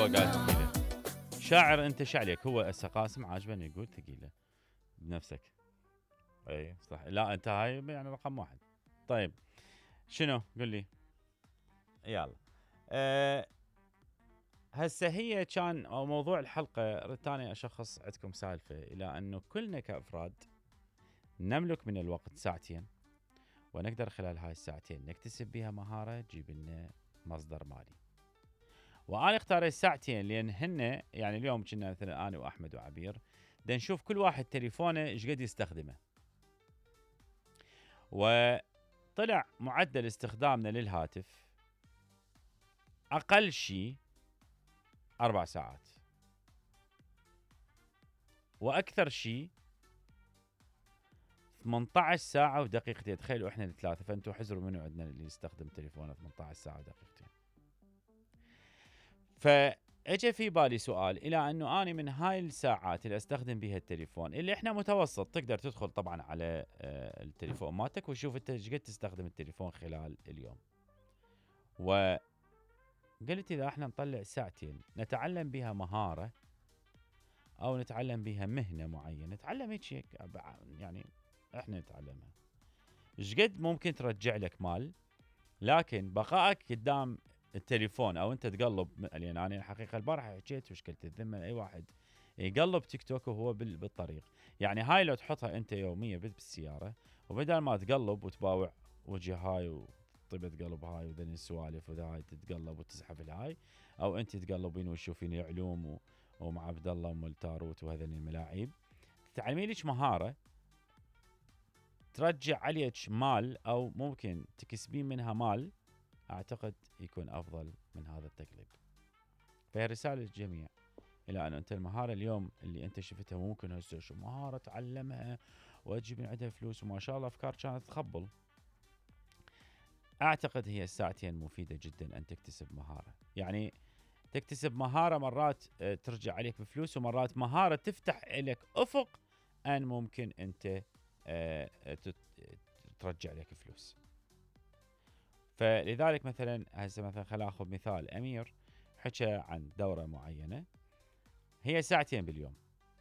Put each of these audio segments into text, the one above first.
قال ثقيله. شاعر انت شعلك. هو هسه قاسم عاجبني يقول ثقيله بنفسك. اي صح. لا انت هاي يعني رقم واحد. طيب شنو قل لي. يلا. أه هسه هي كان أو موضوع الحلقه ردت اني اشخص عندكم سالفه الى انه كلنا كافراد نملك من الوقت ساعتين، ونقدر خلال هاي الساعتين نكتسب بها مهاره تجيب لنا مصدر مالي. وانا اختار الساعتين لان هن يعني اليوم كنا مثلا انا واحمد وعبير بدنا نشوف كل واحد تليفونه ايش قد يستخدمه. وطلع معدل استخدامنا للهاتف اقل شيء 4 ساعات، واكثر شيء 18 ساعة ودقيقتين. تخيلوا احنا الثلاثة، فانتوا حزروا منو عندنا اللي يستخدم تليفونه 18 ساعة ودقيقتين. فاجى في بالي سؤال، الى انه اني من هاي الساعات اللي استخدم بها التليفون اللي احنا متوسط، تقدر تدخل طبعا على التليفون مالتك وشوف انت ايش قد تستخدم التليفون خلال اليوم. وقلت اذا احنا نطلع ساعتين نتعلم بها مهارة او نتعلم بها مهنة معينة، نتعلم هيك يعني احنا نتعلمها، ايش قد ممكن ترجع لك مال. لكن بقائك قدام التليفون او انت تقلب، لان انا الحقيقه البارحه حكيت وشكلت الذمه اي واحد يقلب تيك توك وهو بالطريق. يعني هاي لو تحطها انت يوميا بالسياره، وبدل ما تقلب وتباوع وجه هاي وطيبه تقلب هاي وذني السوالف وهاي تتقلب وتزحف الهاي، او انت تقلبين وتشوفين علوم ومع عبد الله وام التاروت وهذين الملاعيب، تتعلمين لك مهاره ترجع عليك مال او ممكن تكسبين منها مال، اعتقد يكون افضل من هذا التقليب. فهي رساله للجميع الى ان انت المهاره اليوم اللي انت شفتها ممكن هسه شو مهاره تعلمها واجيب من عندها فلوس وما شاء الله افكار كانت تخبل. اعتقد هي الساعتين مفيده جدا ان تكتسب مهاره. يعني تكتسب مهاره مرات ترجع عليك بفلوس، ومرات مهاره تفتح لك افق ان ممكن انت ترجع لك فلوس. فلذلك مثلا هسه مثلا خلينا ناخذ مثال امير حكى عن دوره معينه هي ساعتين باليوم.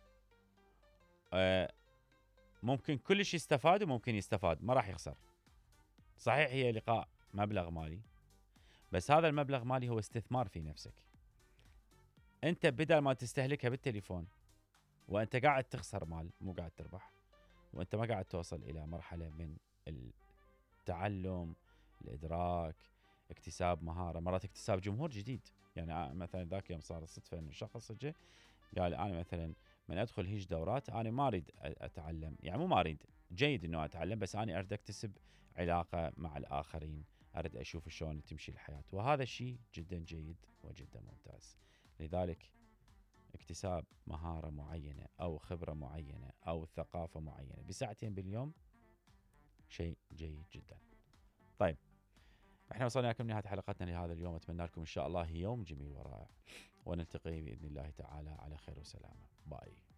ممكن كل شيء يستفاد وممكن يستفاد، ما راح يخسر. صحيح هي لقاء مبلغ مالي، بس هذا المبلغ مالي هو استثمار في نفسك. انت بدل ما تستهلكها بالتليفون وانت قاعد تخسر مال مو قاعد تربح، وانت ما قاعد توصل الى مرحله من التعلم، الادراك، اكتساب مهاره، مرات اكتساب جمهور جديد. يعني مثلا ذاك يوم صار صدفه انه شخص جه قال انا مثلا من ادخل هيج دورات انا ما اريد اتعلم، يعني مو ما اريد، جيد انه اتعلم، بس انا اريد اكتسب علاقه مع الاخرين، اريد اشوف شلون تمشي الحياه، وهذا الشيء جدا جيد وجدا ممتاز. لذلك اكتساب مهاره معينه او خبره معينه او ثقافه معينه بساعتين باليوم شيء جيد جدا. طيب احنا وصلنا لكم نهايه حلقتنا لهذا اليوم، اتمنى لكم ان شاء الله يوم جميل ورائع، ونلتقي باذن الله تعالى على خير وسلامه. باي.